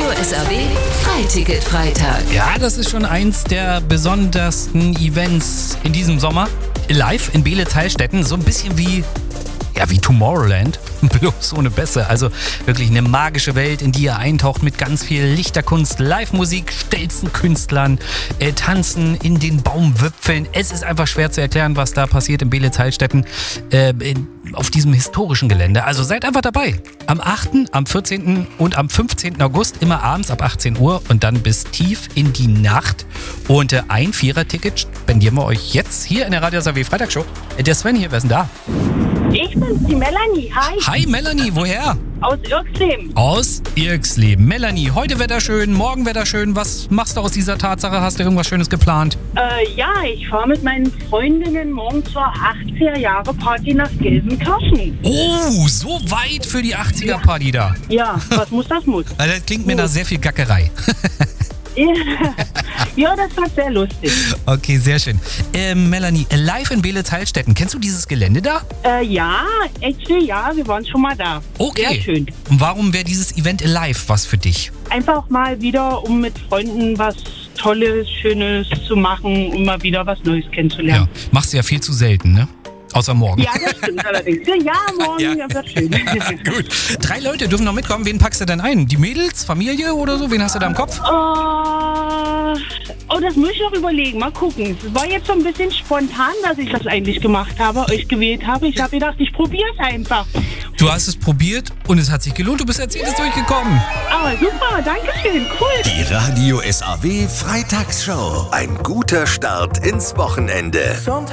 Radio SAW Freiticket-Freitag. Ja, das ist schon eins der besondersten Events in diesem Sommer. Live in Beelitz-Heilstätten, so ein bisschen wie Tomorrowland, bloß ohne Bässe. Also wirklich eine magische Welt, in die ihr eintaucht mit ganz viel Lichterkunst, Live-Musik, stellsten Künstlern, Tanzen in den Baumwipfeln. Es ist einfach schwer zu erklären, was da passiert in Beelitz-Heilstätten auf diesem historischen Gelände. Also seid einfach dabei. Am 8., am 14. und am 15. August, immer abends ab 18 Uhr und dann bis tief in die Nacht. Und ein Vierer-Ticket spendieren wir euch jetzt hier in der Radio SAW Freitagshow. Der Sven hier, wer ist denn da? Ich bin's, die Melanie. Hi. Hi Melanie, woher? Aus Irxleben. Aus Irxleben. Melanie, heute Wetter schön, morgen Wetter schön. Was machst du aus dieser Tatsache? Hast du irgendwas Schönes geplant? Ja, ich fahre mit meinen Freundinnen morgen zur 80er-Jahre-Party nach Gelsenkirchen. Oh, so weit für die 80er-Party da. Ja, was muss, das muss. Also das klingt mir nach sehr viel Gackerei. Ja, das war sehr lustig. Okay, sehr schön. Melanie, live in Beelitz-Heilstätten. Kennst du dieses Gelände da? Ja, actually, ja, wir waren schon mal da. Okay. Sehr schön. Und warum wäre dieses Event live was für dich? Einfach mal wieder, um mit Freunden was Tolles, Schönes zu machen, um mal wieder was Neues kennenzulernen. Ja, machst du ja viel zu selten, ne? Außer morgen. Ja, das stimmt allerdings. Ja, morgen Ja. wird schön. Gut. 3 Leute dürfen noch mitkommen. Wen packst du denn ein? Die Mädels, Familie oder so? Wen hast du da im Kopf? Oh, das muss ich noch überlegen. Mal gucken. Es war jetzt so ein bisschen spontan, dass ich das eigentlich gemacht habe, euch gewählt habe. Ich habe gedacht, ich probiere es einfach. Du hast es probiert und es hat sich gelohnt. Du bist als jedes durchgekommen. Aber super, danke schön, cool. Die Radio SAW Freitagsshow. Ein guter Start ins Wochenende.